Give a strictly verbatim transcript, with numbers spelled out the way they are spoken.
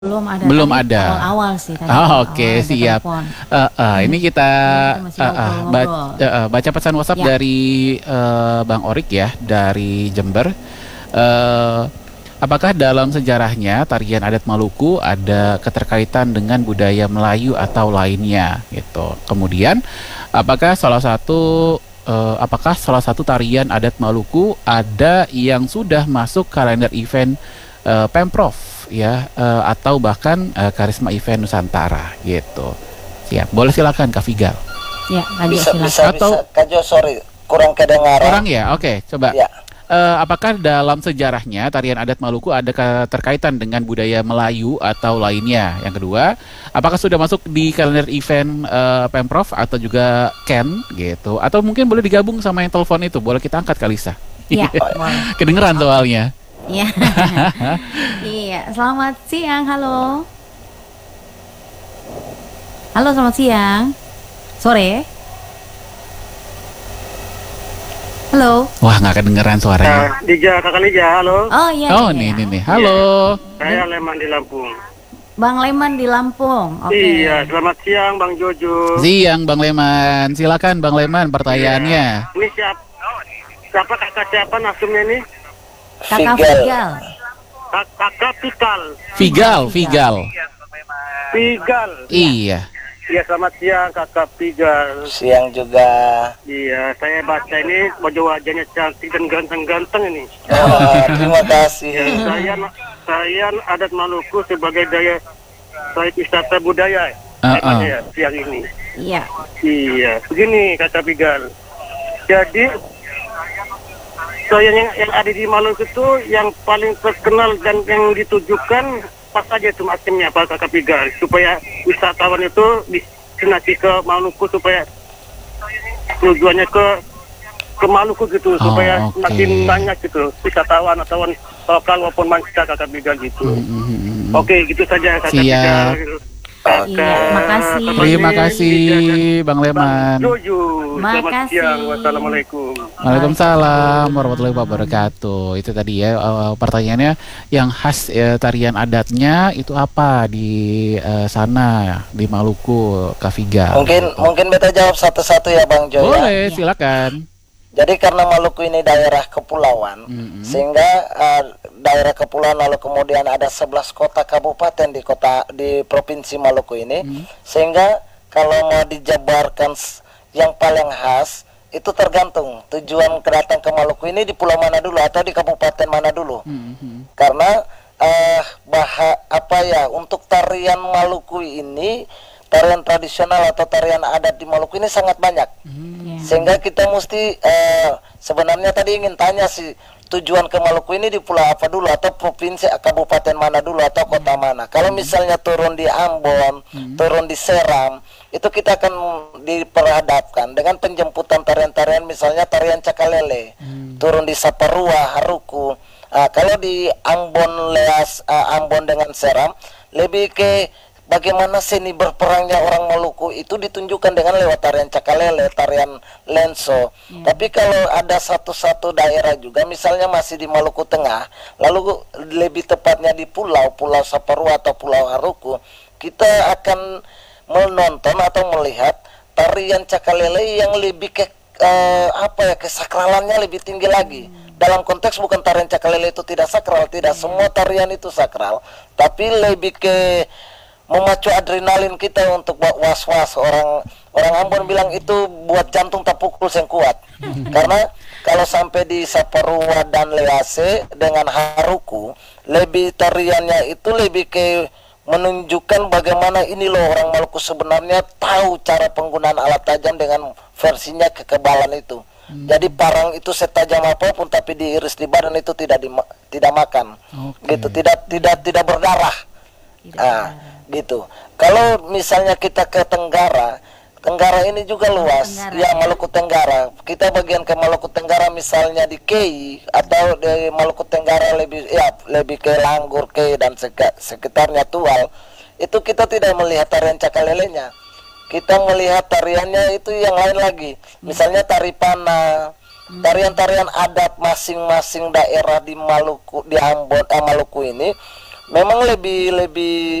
Belum ada, Belum tadi ada. awal-awal sih tadi. Oh, Awal oke, ada siap. telepon. Uh, uh, ini kita Ini kita masih uh, uh, ba- ngobrol-ngobrol. uh, uh, baca pesan WhatsApp Ya. dari uh, Bang Orik ya, dari Jember. Uh, apakah dalam sejarahnya tarian adat Maluku ada keterkaitan dengan budaya Melayu atau lainnya gitu. Kemudian, apakah salah satu uh, apakah salah satu tarian adat Maluku ada yang sudah masuk kalender event uh, Pemprov ya, uh, atau bahkan uh, Karisma Event Nusantara gitu. Siap, boleh silakan Kak Figal. Ya, Kak Jo, Bisa, silakan. bisa, Atau- bisa. Kak Jo, sorry, kurang kedengaran. Orang ya, oke, coba. Ya. Eh, apakah dalam sejarahnya tarian adat Maluku ada keterkaitan dengan budaya Melayu atau lainnya? Yang kedua, apakah sudah masuk di kalender event eh, Pemprov atau juga Ken gitu? Atau mungkin boleh digabung sama yang telepon itu, boleh kita angkat Kalisa. Ya, boleh. Kedengeran soalnya. Iya. Iya, selamat siang. Halo. Halo, selamat siang. Sore. Halo. Wah, nggak kedengeran suaranya. Nah, Dija, Kakak Lija, halo. Oh iya. Oh, iya. nih, nih, nih. Halo. Saya Leman di Lampung. Bang Leman di Lampung. Oke. Iya, selamat siang Bang Jojo. Siang, Bang Leman. Silakan, Bang Leman, pertanyaannya. Ini siapa? Siapa kakak siapa nasumnya ini? Kakak Figal. Figal. Kak- Kakak Pikal. Figal, Figal. Pigal. Iya. Iya, selamat siang Kakak Pigal. Siang juga. Iya, saya baca ini wajah wajahnya cantik dan ganteng-ganteng ini. Oh, terima kasih. Saya saya adat Maluku sebagai daya site wisata budaya. Uh-uh. Namanya ya, siang ini. Iya. Iya, begini kata Pigal. Jadi saya yang, yang ada di Maluku itu yang paling terkenal dan yang ditujukan pas aja itu macamnya Pak Kakak Pigal, supaya wisatawan itu destinasi ke Maluku supaya tujuannya ke ke Maluku Oh, gitu, supaya oke. makin banyak gitu wisatawan atau lokal maupun mancanegara Kakak Pigal gitu. Hmm, hmm, hmm, hmm. Oke, gitu saja Kakak Siap. Pigal. Iya, makasih. Terima kasih, Bang Leman. Jojo, selamat Makasih. siang. Wassalamualaikum. Waalaikumsalam warahmatullahi wabarakatuh. Itu tadi ya eh, pertanyaannya, yang khas eh, tarian adatnya itu apa di eh, sana di Maluku, Kak Figal? Mungkin Gitu. mungkin beta jawab satu-satu ya Bang Jo ya. Boleh, silakan. Jadi karena Maluku ini daerah kepulauan, Mm-mm. sehingga uh, daerah kepulauan lalu kemudian ada sebelas kota kabupaten di kota di provinsi Maluku ini, Mm. sehingga kalau mau dijabarkan s- yang paling khas itu tergantung tujuan kedatang ke Maluku ini di pulau mana dulu atau di kabupaten mana dulu. Mhm. Karena eh baha apa ya untuk tarian Maluku ini, tarian tradisional atau tarian adat di Maluku ini sangat banyak. Iya. Sehingga kita mesti eh, sebenarnya tadi ingin tanya sih tujuan ke Maluku ini di pulau apa dulu atau provinsi kabupaten mana dulu atau kota mana. Kalau misalnya turun di Ambon, turun di Seram, itu kita akan diperhadapkan dengan penjemputan tarian-tarian misalnya tarian Cakalele, turun di Saparua, Haruku. Ah, kalau di Ambon Leas, ah, Ambon dengan Seram lebih ke bagaimana seni berperangnya orang Maluku itu ditunjukkan dengan lewat tarian Cakalele, tarian Lenso. Tapi kalau ada satu-satu daerah juga, misalnya masih di Maluku Tengah, lalu lebih tepatnya di pulau, Pulau Saparua atau Pulau Haruku, kita akan menonton atau melihat tarian Cakalele yang lebih ke eh, apa ya kesakralannya lebih tinggi lagi. Dalam konteks bukan tarian Cakalele itu tidak sakral, tidak semua tarian itu sakral, tapi lebih ke memacu adrenalin kita untuk buat was-was. Orang orang Ambon bilang itu buat jantung tak pukul yang kuat. Karena kalau sampai di Saparua dan Lease dengan Haruku, lebih tariannya itu lebih ke menunjukkan bagaimana ini loh orang Maluku sebenarnya tahu cara penggunaan alat tajam dengan versinya kekebalan itu. Jadi parang itu setajam apapun tapi diiris di badan itu tidak dima- tidak makan. Oke. Gitu, tidak tidak tidak berdarah. Tidak Ah, ada. gitu. Kalau misalnya kita ke Tenggara, Tenggara ini juga luas. Tenggara, Ya, ya. Maluku Tenggara. Kita bagian ke Maluku Tenggara misalnya di Kei atau di Maluku Tenggara lebih ya lebih ke Langgur, Kei dan seka- sekitarnya Tual. Itu kita tidak melihat tarian Cakalelenya. Kita melihat tariannya itu yang lain lagi. Misalnya tari Pana, tarian-tarian adat masing-masing daerah di Maluku, di Ambon, eh, Maluku ini memang lebih lebih